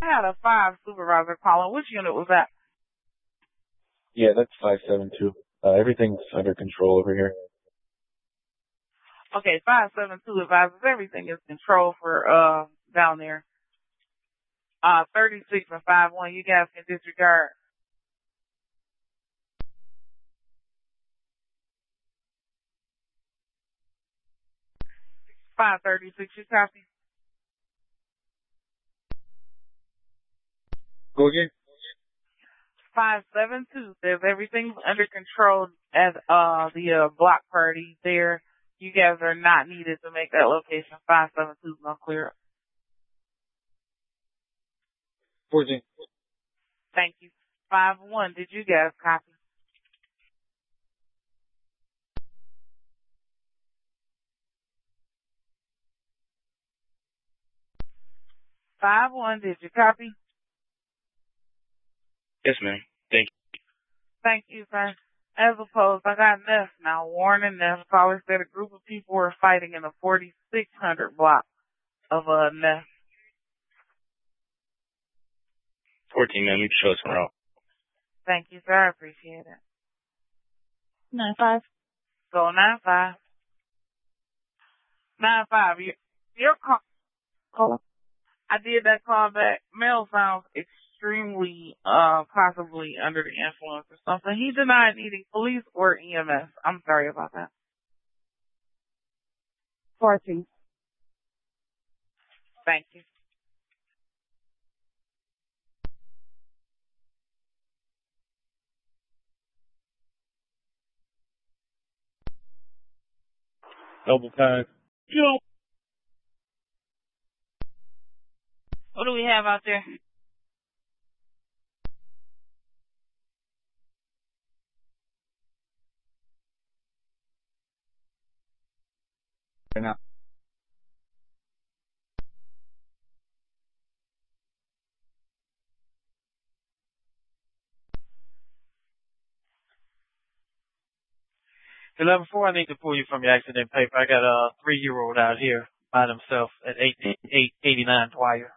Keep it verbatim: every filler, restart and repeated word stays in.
had a five supervisor calling. Which unit was that? Yeah, that's five seven two. Uh, everything's under control over here. Okay, five seven two advisors. Everything is controlled for uh down there. Uh, thirty-six and five one. You guys can disregard. five thirty-six. You copy? Go again. five seven two says everything's under control at uh the uh, block party there. You guys are not needed to make that location. five seven two is not clear. fourteen. Thank you. five one, did you guys copy? five one, did you copy? Yes, ma'am. Thank you. Thank you, sir. As opposed, I got Ness now. Warning Ness. Caller said a group of people were fighting in the forty-six hundred block of uh, Ness. fourteen, ma'am. You can show us around. Thank you, sir. I appreciate it. nine five. Go nine five. nine five. Your, your call. Call. I did that call back. Mel sounds extremely, uh, possibly under the influence or something. He denied needing police or E M S. I'm sorry about that. fourteen. Thank you. Double time. Yo. What do we have out there? Now. eleven four, I need to pull you from your accident paper. I got a three-year-old out here by himself at eight eighty-nine Dwyer.